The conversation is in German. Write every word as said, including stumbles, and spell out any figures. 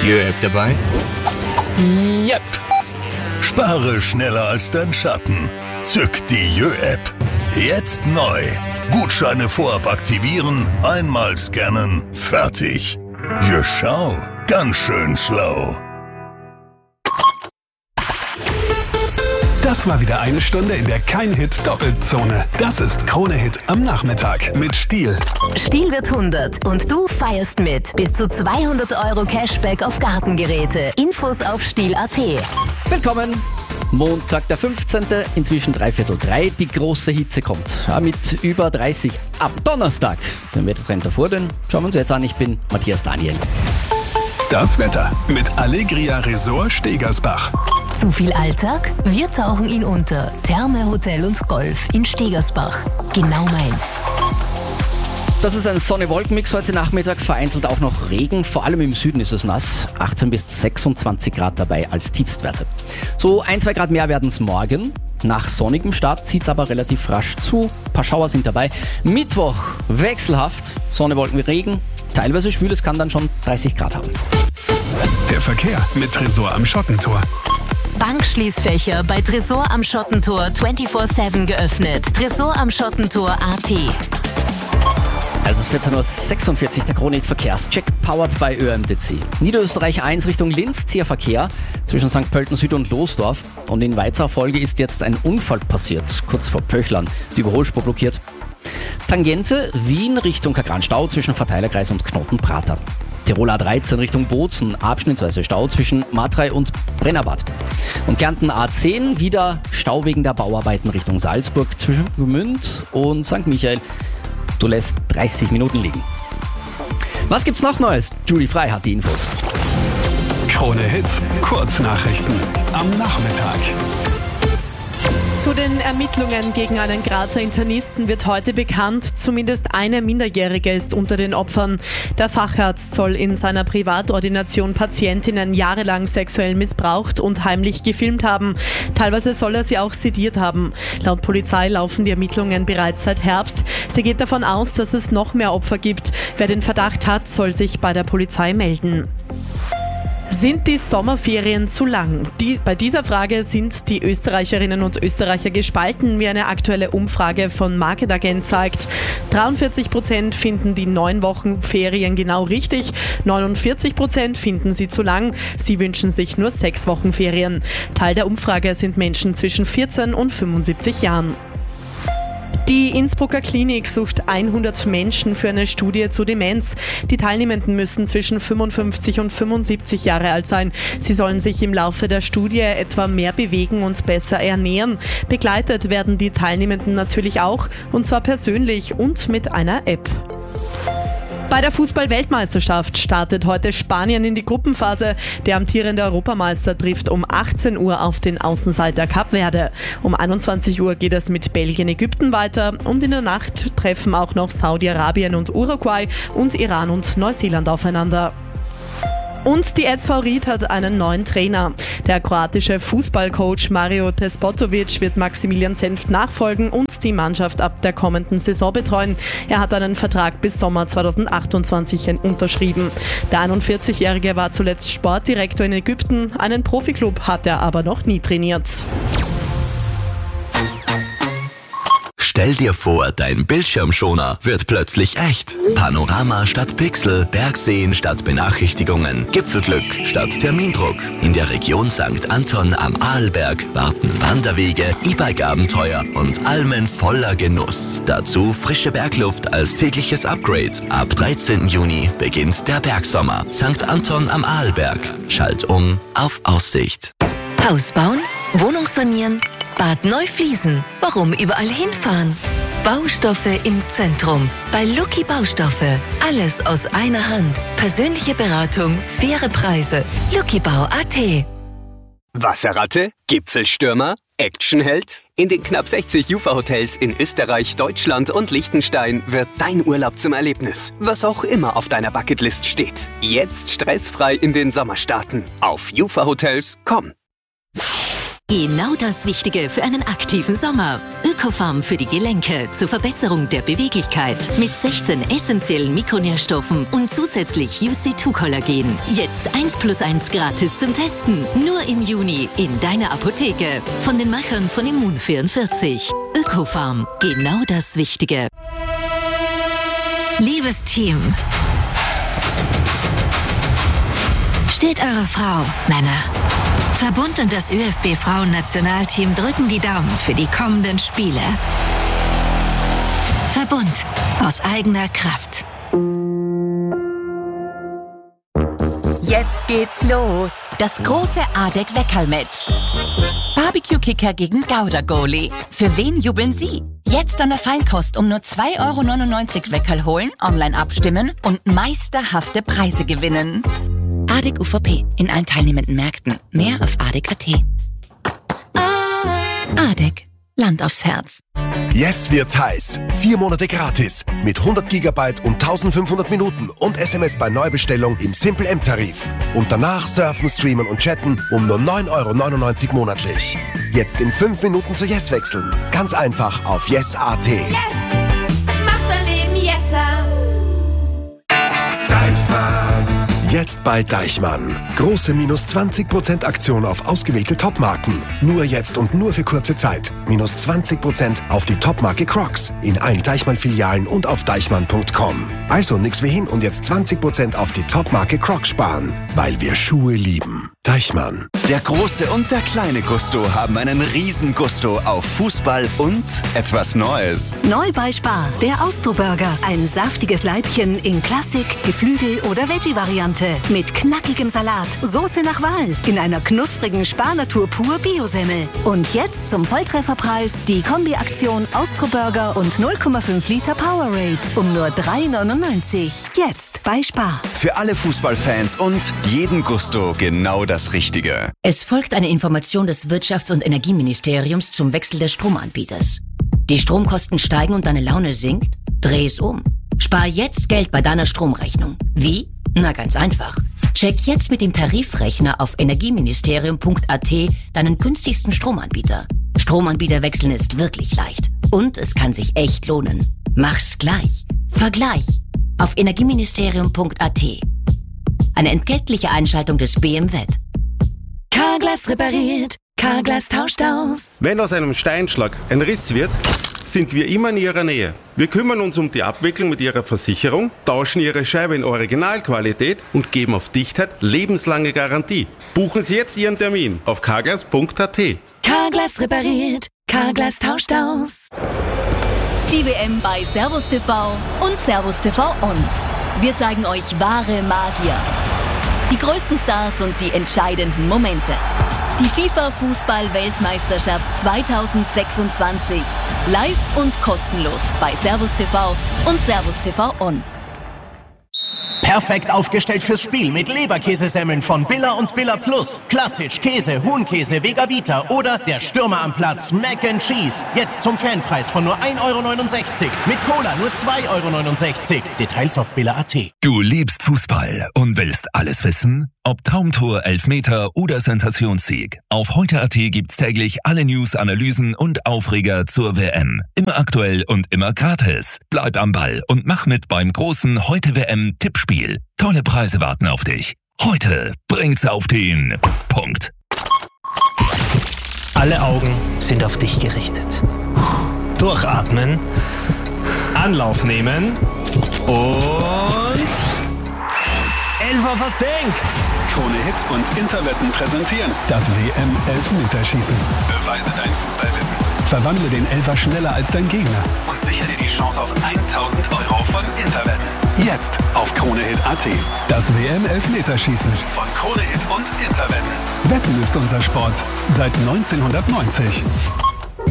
Jö-App dabei? Yep. Spare schneller als dein Schatten. Zück die Jö-App. Jetzt neu. Gutscheine vorab aktivieren, einmal scannen, fertig. Jö, schau, ganz schön schlau. Das war wieder eine Stunde in der Kein-Hit-Doppelzone. Das ist Krone-Hit am Nachmittag mit Stihl. Stihl wird hundert und du feierst mit. Bis zu zweihundert Euro Cashback auf Gartengeräte. Infos auf stihl punkt at. Willkommen. Montag, der fünfzehnte Inzwischen dreiviertel drei. Die große Hitze kommt. Ja, mit über dreißig ab Donnerstag. Den Wettertrend davor, den schauen wir uns jetzt an. Ich bin Matthias Daniel. Das Wetter mit Allegria Resort Stegersbach. Zu viel Alltag? Wir tauchen ihn unter. Therme, Hotel und Golf in Stegersbach. Genau meins. Das ist ein Sonne-Wolken-Mix heute Nachmittag, vereinzelt auch noch Regen. Vor allem im Süden ist es nass. achtzehn bis sechsundzwanzig Grad dabei als Tiefstwerte. So ein, zwei Grad mehr werden es morgen. Nach sonnigem Start zieht es aber relativ rasch zu. Ein paar Schauer sind dabei. Mittwoch wechselhaft. Sonne, Wolken, Regen. Teilweise schwül, es kann dann schon dreißig Grad haben. Der Verkehr mit Tresor am Schottentor. Bankschließfächer bei Tresor am Schottentor vierundzwanzig sieben geöffnet. Tresor am Schottentor Punkt at. Also vierzehn Uhr sechsundvierzig, der Krone-Hit Verkehrscheck, powered by Ö M T C. Niederösterreich eins Richtung Linz, Zierverkehr zwischen Sankt Pölten Süd und Losdorf. Und in weiterer Folge ist jetzt ein Unfall passiert, kurz vor Pöchlern. Die Überholspur blockiert. Tangente Wien Richtung Kagran-Stau zwischen Verteilerkreis und Knotenprater. Tirol A dreizehn Richtung Bozen, abschnittsweise Stau zwischen Matrei und Brennerbad. Und Kärnten A zehn, wieder Stau wegen der Bauarbeiten Richtung Salzburg zwischen Gmünd und Sankt Michael. Du lässt dreißig Minuten liegen. Was gibt's noch Neues? Julie Frey hat die Infos. Krone-Hit, Kurznachrichten am Nachmittag. Zu den Ermittlungen gegen einen Grazer Internisten wird heute bekannt, zumindest eine Minderjährige ist unter den Opfern. Der Facharzt soll in seiner Privatordination Patientinnen jahrelang sexuell missbraucht und heimlich gefilmt haben. Teilweise soll er sie auch sediert haben. Laut Polizei laufen die Ermittlungen bereits seit Herbst. Sie geht davon aus, dass es noch mehr Opfer gibt. Wer den Verdacht hat, soll sich bei der Polizei melden. Sind die Sommerferien zu lang? Die, bei dieser Frage sind die Österreicherinnen und Österreicher gespalten, wie eine aktuelle Umfrage von Market-Agent zeigt. dreiundvierzig Prozent finden die neun Wochen Ferien genau richtig, neunundvierzig Prozent finden sie zu lang, sie wünschen sich nur sechs Wochen Ferien. Teil der Umfrage sind Menschen zwischen vierzehn und fünfundsiebzig Jahren. Die Innsbrucker Klinik sucht hundert Menschen für eine Studie zu Demenz. Die Teilnehmenden müssen zwischen fünfundfünfzig und fünfundsiebzig Jahre alt sein. Sie sollen sich im Laufe der Studie etwa mehr bewegen und besser ernähren. Begleitet werden die Teilnehmenden natürlich auch, und zwar persönlich und mit einer App. Bei der Fußball-Weltmeisterschaft startet heute Spanien in die Gruppenphase. Der amtierende Europameister trifft um achtzehn Uhr auf den Außenseiter Kap Verde. Um einundzwanzig Uhr geht es mit Belgien-Ägypten weiter und in der Nacht treffen auch noch Saudi-Arabien und Uruguay und Iran und Neuseeland aufeinander. Und die S V Ried hat einen neuen Trainer. Der kroatische Fußballcoach Mario Despotovic wird Maximilian Senft nachfolgen und die Mannschaft ab der kommenden Saison betreuen. Er hat einen Vertrag bis Sommer zweitausendachtundzwanzig unterschrieben. Der einundvierzigjährige war zuletzt Sportdirektor in Ägypten. Einen Profiklub hat er aber noch nie trainiert. Stell dir vor, dein Bildschirmschoner wird plötzlich echt. Panorama statt Pixel, Bergseen statt Benachrichtigungen, Gipfelglück statt Termindruck. In der Region Sankt Anton am Arlberg warten Wanderwege, E-Bike-Abenteuer und Almen voller Genuss. Dazu frische Bergluft als tägliches Upgrade. Ab dreizehnten Juni beginnt der Bergsommer. Sankt Anton am Arlberg. Schalt um auf Aussicht. Haus bauen, Wohnung sanieren, Bad neu fließen. Warum überall hinfahren? Baustoffe im Zentrum. Bei Lucky Baustoffe. Alles aus einer Hand. Persönliche Beratung, faire Preise. luckybau punkt at. Wasserratte? Gipfelstürmer? Actionheld? In den knapp sechzig Jufa-Hotels in Österreich, Deutschland und Liechtenstein wird dein Urlaub zum Erlebnis. Was auch immer auf deiner Bucketlist steht. Jetzt stressfrei in den Sommer starten. Auf jufa hotels punkt com. Genau das Wichtige für einen aktiven Sommer. Öko Ökofarm für die Gelenke zur Verbesserung der Beweglichkeit mit sechzehn essentiellen Mikronährstoffen und zusätzlich U C zwei Kollagen. Jetzt eins plus eins gratis zum Testen. Nur im Juni in deiner Apotheke. Von den Machern von Immun vierundvierzig. Ökofarm. Genau das Wichtige. Liebes Team, steht eure Frau, Männer. Verbund und das ÖFB-Frauen-Nationalteam drücken die Daumen für die kommenden Spiele. Verbund aus eigener Kraft. Jetzt geht's los. Das große Adek-Weckerl-Match. Barbecue-Kicker gegen Gouda-Goalie. Für wen jubeln Sie? Jetzt an der Feinkost um nur zwei Euro neunundneunzig Weckerl holen, online abstimmen und meisterhafte Preise gewinnen. Adek U V P in allen teilnehmenden Märkten. Mehr auf adek punkt at. Adek. Land aufs Herz. Yes wird's heiß. Vier Monate gratis. Mit hundert Gigabyte und eintausendfünfhundert Minuten und S M S bei Neubestellung im Simple M-Tarif. Und danach surfen, streamen und chatten um nur neun Euro neunundneunzig monatlich. Jetzt in fünf Minuten zu Yes wechseln. Ganz einfach auf yes punkt at. Yes! Macht mein Leben yesser! Deichmann. Jetzt bei Deichmann. Große minus zwanzig Prozent Aktion auf ausgewählte Topmarken. Nur jetzt und nur für kurze Zeit. Minus zwanzig Prozent auf die Topmarke Crocs. In allen Deichmann-Filialen und auf deichmann punkt com. Also nix wie hin und jetzt zwanzig Prozent auf die Topmarke Crocs sparen. Weil wir Schuhe lieben. Deichmann. Der große und der kleine Gusto haben einen riesen Gusto auf Fußball und etwas Neues. Neu bei Spar, der Austro-Burger. Ein saftiges Leibchen in Klassik, Geflügel oder Veggie-Variante. Mit knackigem Salat, Soße nach Wahl, in einer knusprigen Spar-Natur pur Biosemmel. Und jetzt zum Volltrefferpreis die Kombi-Aktion Austro-Burger und null Komma fünf Liter Powerade um nur drei neunundneunzig. Jetzt bei Spar. Für alle Fußballfans und jeden Gusto genau das Richtige. Es folgt eine Information des Wirtschafts- und Energieministeriums zum Wechsel des Stromanbieters. Die Stromkosten steigen und deine Laune sinkt? Dreh es um. Spar jetzt Geld bei deiner Stromrechnung. Wie? Na, ganz einfach. Check jetzt mit dem Tarifrechner auf energieministerium punkt at deinen günstigsten Stromanbieter. Stromanbieter wechseln ist wirklich leicht. Und es kann sich echt lohnen. Mach's gleich. Vergleich. Auf energieministerium punkt at. Eine entgeltliche Einschaltung des B M W. Carglass repariert, Carglass tauscht aus. Wenn aus einem Steinschlag ein Riss wird, sind wir immer in Ihrer Nähe. Wir kümmern uns um die Abwicklung mit Ihrer Versicherung, tauschen Ihre Scheibe in Originalqualität und geben auf Dichtheit lebenslange Garantie. Buchen Sie jetzt Ihren Termin auf carglass punkt at. Carglass repariert, Carglass tauscht aus. Die W M bei Servus T V und Servus T V On. Wir zeigen euch wahre Magier. Die größten Stars und die entscheidenden Momente. Die FIFA-Fußball-Weltmeisterschaft zweitausendsechsundzwanzig. Live und kostenlos bei Servus T V und Servus T V On. Perfekt aufgestellt fürs Spiel mit Leberkäsesemmeln von Billa und Billa Plus. Klassisch, Käse, Huhnkäse, Vega Vita oder der Stürmer am Platz, Mac and Cheese. Jetzt zum Fanpreis von nur ein Euro neunundsechzig. Mit Cola nur zwei Euro neunundsechzig. Details auf billa punkt at. Du liebst Fußball und willst alles wissen? Ob Traumtor, Elfmeter oder Sensationssieg. Auf heute punkt at gibt's täglich alle News, Analysen und Aufreger zur W M. Immer aktuell und immer gratis. Bleib am Ball und mach mit beim großen Heute W M-Tippspiel. Tolle Preise warten auf dich. Heute bringt's auf den Punkt. Alle Augen sind auf dich gerichtet. Durchatmen, Anlauf nehmen und Elfer versenkt. Krone Hit und Interwetten präsentieren das W M-Elfmeterschießen. Beweise dein Fußballwissen. Verwandle den Elfer schneller als dein Gegner. Und sichere dir die Chance auf tausend Euro von Interwetten. Jetzt auf Krone Hit punkt at. Das W M-Elfmeterschießen. Von Krone Hit und Interwetten. Wetten ist unser Sport. Seit neunzehnhundertneunzig.